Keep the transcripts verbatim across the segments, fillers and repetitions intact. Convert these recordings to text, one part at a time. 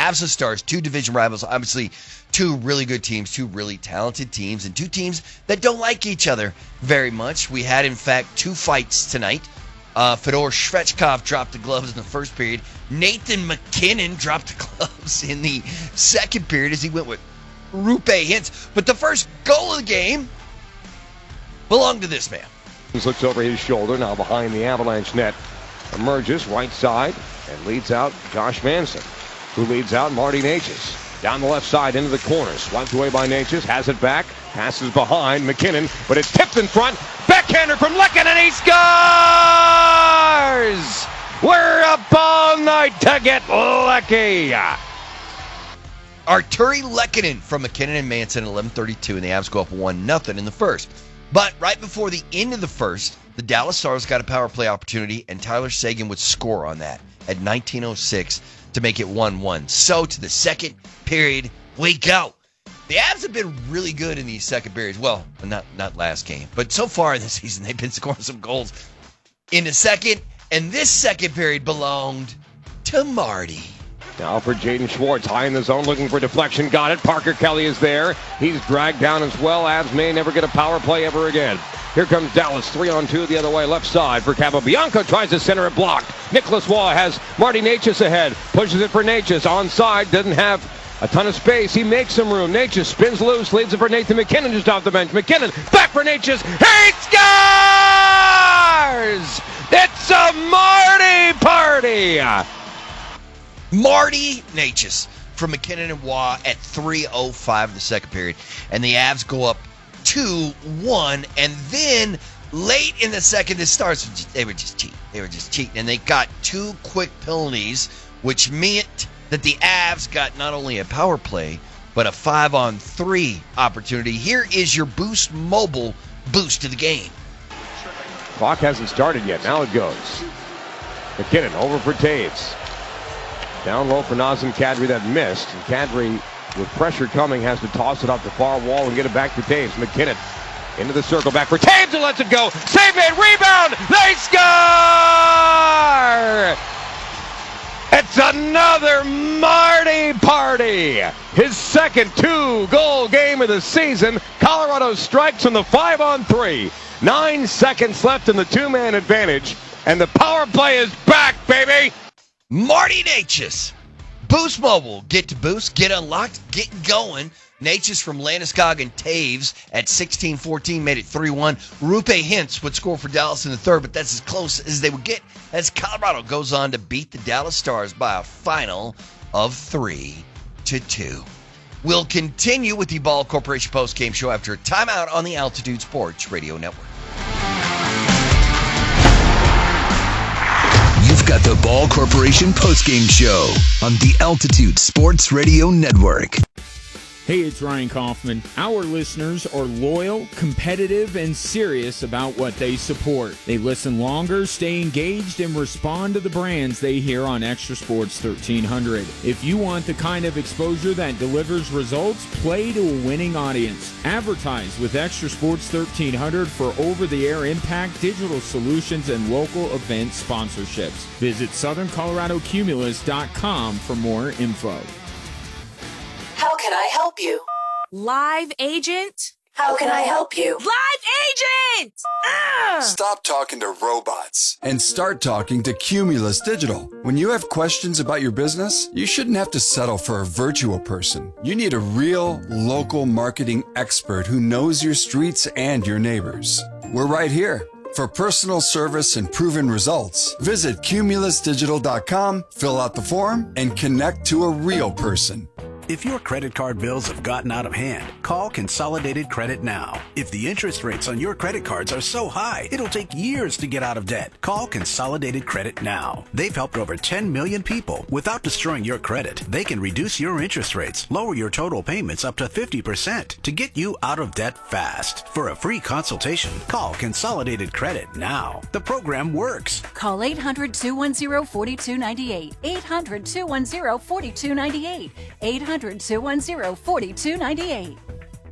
Avs and Stars, two division rivals, obviously two really good teams, two really talented teams, and two teams that don't like each other very much. We had, in fact, two fights tonight. Uh, Fedor Svechkov dropped the gloves in the first period. Nathan MacKinnon dropped the gloves in the second period as he went with Roope Hintz. But the first goal of the game belonged to this man. He looks over his shoulder, now behind the Avalanche net. Emerges right side and leads out Josh Manson, who leads out Marty Necas. Down the left side into the corner. Swiped away by Necas. Has it back. Passes behind MacKinnon, but it's tipped in front. Backhander from Lehkonen, and he scores! We're up all night to get lucky. Arturi Lehkonen from MacKinnon and Manson at eleven thirty-two, and the Avs go up one nothing in the first. But right before the end of the first, the Dallas Stars got a power play opportunity, and Tyler Seguin would score on that at nineteen oh six to make it one one. So to the second period we go. The Avs have been really good in these second periods. Well, not not last game, but so far in the season they've been scoring some goals in the second, and this second period belonged to Marty. Now for Jaden Schwartz, high in the zone, looking for deflection. Got it. Parker Kelly is there. He's dragged down as well. Avs may never get a power play ever again. Here comes Dallas, three on two the other way, left side for Capobianco. Tries to center it, blocked. Nicholas Waugh has Marty Necas ahead. Pushes it for Necas. Onside, doesn't have a ton of space. He makes some room. Necas spins loose, leaves it for Nathan MacKinnon just off the bench. MacKinnon back for Necas. He scores! It's a Marty party! Marty Necas from MacKinnon and Waugh at three oh five in the second period. And the Avs go up two one. And then late in the second, the Stars, they were just cheating. They were just cheating. And they got two quick penalties, which meant that the Avs got not only a power play, but a five-on-three opportunity. Here is your Boost Mobile boost to the game. Clock hasn't started yet. Now it goes. MacKinnon over for Taves. Down low for Nazem Kadri, that missed. And Kadri, with pressure coming, has to toss it off the far wall and get it back to Taves. MacKinnon into the circle, back for Taves, and lets it go. Save it, rebound, they score! It's another Marty party! His second two-goal game of the season. Colorado strikes on the five-on-three. Nine seconds left in the two-man advantage, and the power play is back, baby! Marty Necas. Boost Mobile. Get to Boost, get unlocked, get going. Necas from Landeskog and Taves at sixteen fourteen made it three one. Roope Hintz would score for Dallas in the third, but that's as close as they would get as Colorado goes on to beat the Dallas Stars by a final of three to two. We'll continue with the Ball Corporation postgame show after a timeout on the Altitude Sports Radio Network. You've got the Ball Corporation postgame show on the Altitude Sports Radio Network. Hey, it's Ryan Kaufman. Our listeners are loyal, competitive, and serious about what they support. They listen longer, stay engaged, and respond to the brands they hear on Extra Sports thirteen hundred. If you want the kind of exposure that delivers results, play to a winning audience. Advertise with Extra Sports thirteen hundred for over-the-air impact, digital solutions, and local event sponsorships. Visit southern colorado cumulus dot com for more info. How can I help you? Live agent? How can I help you? Live agent! Ah! Stop talking to robots and start talking to Cumulus Digital. When you have questions about your business, you shouldn't have to settle for a virtual person. You need a real, local marketing expert who knows your streets and your neighbors. We're right here. For personal service and proven results, visit cumulus digital dot com, fill out the form, and connect to a real person. If your credit card bills have gotten out of hand, call Consolidated Credit now. If the interest rates on your credit cards are so high, it'll take years to get out of debt. Call Consolidated Credit now. They've helped over ten million people. Without destroying your credit, they can reduce your interest rates, lower your total payments up to fifty percent to get you out of debt fast. For a free consultation, call Consolidated Credit now. The program works. Call eight hundred, two one zero, four two nine eight. eight hundred, two one zero, four two nine eight. eight hundred, two one zero, four two nine eight.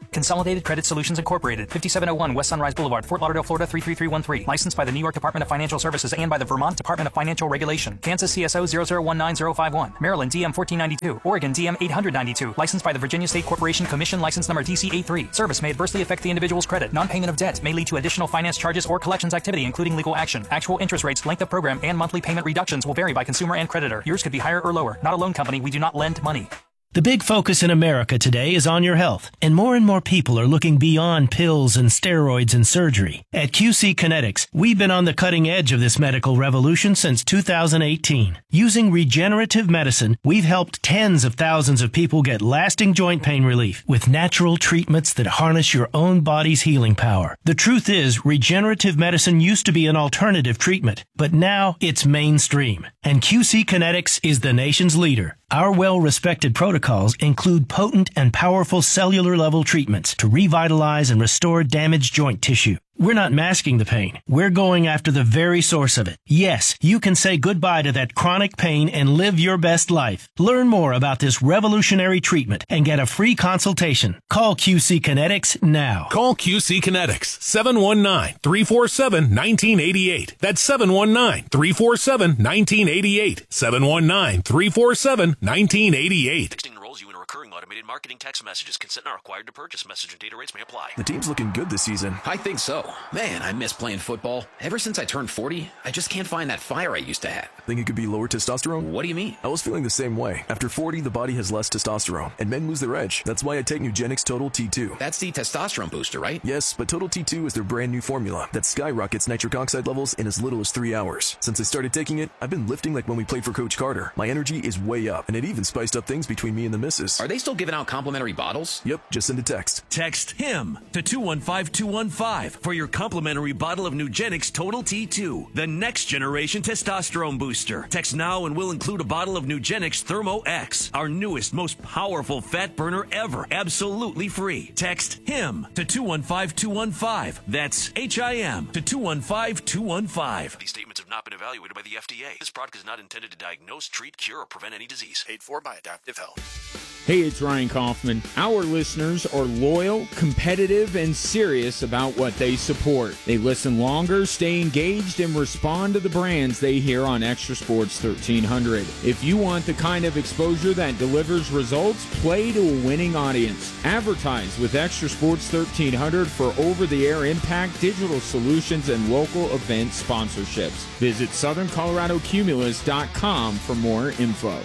Consolidated Credit Solutions Incorporated, fifty-seven oh one West Sunrise Boulevard, Fort Lauderdale, Florida three three three one three. Licensed by the New York Department of Financial Services and by the Vermont Department of Financial Regulation. Kansas C S O zero zero one nine zero five one. Maryland D M fourteen ninety-two. Oregon D M eight ninety-two. Licensed by the Virginia State Corporation Commission, license number D C eighty-three. Service may adversely affect the individual's credit. Non-payment of debt may lead to additional finance charges or collections activity, including legal action. Actual interest rates, length of program, and monthly payment reductions will vary by consumer and creditor. Yours could be higher or lower. Not a loan company. We do not lend money. The big focus in America today is on your health, and more and more people are looking beyond pills and steroids and surgery. At Q C Kinetics, we've been on the cutting edge of this medical revolution since two thousand eighteen. Using regenerative medicine, we've helped tens of thousands of people get lasting joint pain relief with natural treatments that harness your own body's healing power. The truth is, regenerative medicine used to be an alternative treatment, but now it's mainstream. And Q C Kinetics is the nation's leader. Our well-respected protocols include potent and powerful cellular-level treatments to revitalize and restore damaged joint tissue. We're not masking the pain. We're going after the very source of it. Yes, you can say goodbye to that chronic pain and live your best life. Learn more about this revolutionary treatment and get a free consultation. Call Q C Kinetics now. Call Q C Kinetics, seven one nine, three four seven, one nine eight eight. That's seven one nine, three four seven, one nine eight eight. seven one nine, three four seven, one nine eight eight. Texting enrolls you in a recurring automated marketing text messages. Consent not required to purchase. Message and data rates may apply. The team's looking good this season. I think so. Man, I miss playing football. Ever since I turned forty, I just can't find that fire I used to have. Think it could be lower testosterone? What do you mean? I was feeling the same way. After forty, the body has less testosterone, and men lose their edge. That's why I take Nugenix Total T two. That's the testosterone booster, right? Yes, but Total T two is their brand new formula that skyrockets nitric oxide levels in as little as three hours. Since I started taking it, I've been lifting like when we played for Coach Carter. My energy is way up, and it even spiced up things between me and the missus. Are they still giving out complimentary bottles? Yep, just send a text. Text HIM to two one five two one five for your complimentary bottle of Nugenix Total T two, the next generation testosterone booster. Text now and we'll include a bottle of Nugenix Thermo X, our newest, most powerful fat burner ever, absolutely free. Text HIM to two one five two one five. That's H I M to two one five two one five. These statements have not been evaluated by the F D A. This product is not intended to diagnose, treat, cure, or prevent any disease. Paid for by Adaptive Health. Hey, it's Ryan Kaufman. Our listeners are loyal, competitive, and serious about what they support. They listen longer, stay engaged, and respond to the brands they hear on Extra Sports thirteen hundred. If you want the kind of exposure that delivers results, play to a winning audience. Advertise with Extra Sports thirteen hundred for over-the-air impact, digital solutions, and local event sponsorships. Visit southern colorado cumulus dot com for more info.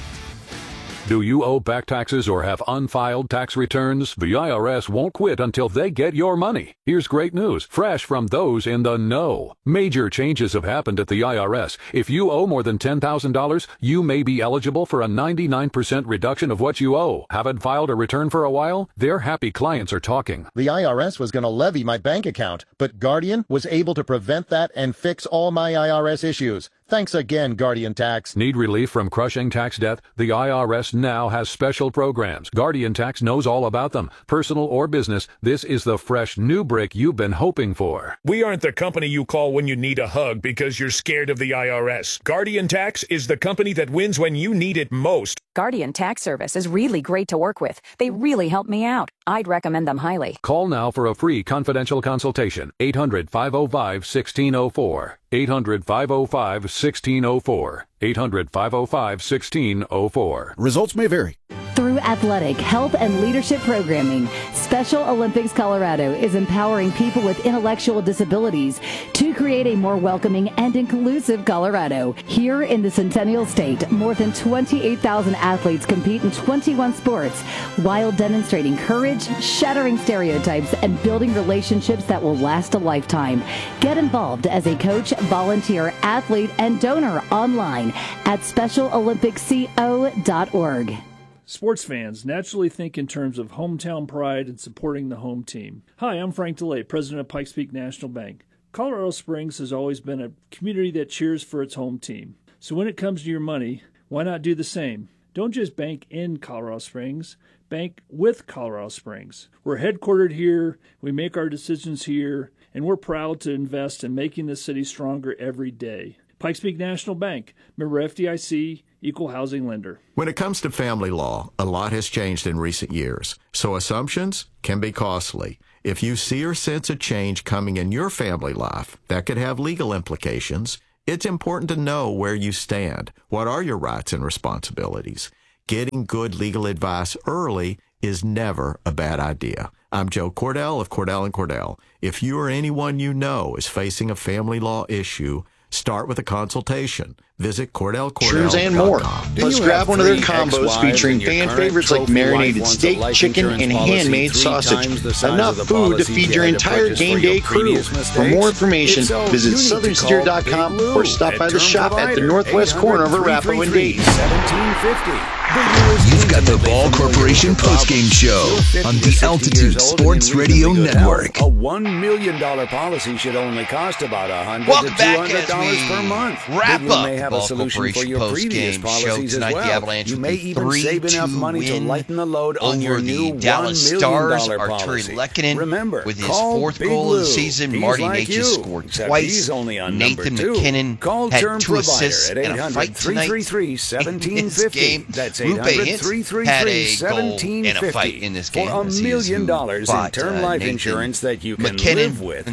Do you owe back taxes or have unfiled tax returns? The I R S won't quit until they get your money. Here's great news, fresh from those in the know. Major changes have happened at the I R S. If you owe more than ten thousand dollars, you may be eligible for a ninety-nine percent reduction of what you owe. Haven't filed a return for a while? Their happy clients are talking. The I R S was going to levy my bank account, but Guardian was able to prevent that and fix all my I R S issues. Thanks again, Guardian Tax. Need relief from crushing tax debt? The I R S now has special programs. Guardian Tax knows all about them. Personal or business, this is the fresh new brick you've been hoping for. We aren't the company you call when you need a hug because you're scared of the I R S. Guardian Tax is the company that wins when you need it most. Guardian Tax Service is really great to work with. They really help me out. I'd recommend them highly. Call now for a free confidential consultation. eight hundred, five oh five, one six oh four. eight hundred, five oh five, one six oh four. eight hundred, five oh five, one six oh four. Results may vary. Through athletic, health, and leadership programming, Special Olympics Colorado is empowering people with intellectual disabilities to create a more welcoming and inclusive Colorado. Here in the Centennial State, more than twenty-eight thousand athletes compete in twenty-one sports while demonstrating courage, shattering stereotypes, and building relationships that will last a lifetime. Get involved as a coach, volunteer, athlete, and donor online at special olympics co dot org. Sports fans naturally think in terms of hometown pride and supporting the home team. Hi, I'm Frank DeLay, president of Pikes Peak National Bank. Colorado Springs has always been a community that cheers for its home team. So when it comes to your money, why not do the same? Don't just bank in Colorado Springs, bank with Colorado Springs. We're headquartered here, we make our decisions here, and we're proud to invest in making the city stronger every day. Pikes Peak National Bank, member F D I C, Equal housing lender. When it comes to family law, a lot has changed in recent years, so assumptions can be costly. If you see or sense a change coming in your family life that could have legal implications, it's important to know where you stand. What are your rights and responsibilities? Getting good legal advice early is never a bad idea. I'm Joe Cordell of Cordell and Cordell. If you or anyone you know is facing a family law issue, start with a consultation. Visit Cordell Cordell dot com. Shrooms and more. Plus, grab one of their combos featuring fan favorites like marinated steak, chicken, and handmade sausage. Enough food to feed your entire game day crew. For more information, visit southern steer dot com or stop by the shop at the northwest corner of Arapahoe and Dayton. You've got the Ball Corporation postgame show on the Altitude Sports Radio Network. A one million dollars policy should only cost about one hundred to two hundred dollars per month. Wrap Big up may have Ball a solution Corporation for your previous postgame policies show tonight. as well. The Avalanche You with may the even save enough money to lighten the load on your new Dallas one million Stars. dollars Arturi policy. Lekkinen, Remember, with his call fourth Big goal Lou. of the season. He's Marty like Necas you, scored except twice. he's only on Nathan number two. McKinnon Call had Term two Provider assists at and a eight hundred, fight three tonight. three three, one seven In this five zero. game, That's Rupe eight hundred, Hintz three three had three, a one goal seven and a five fight zero in this game. for a As he is million who dollars in fought, term uh, life Nathan insurance that you can McKinnon live with.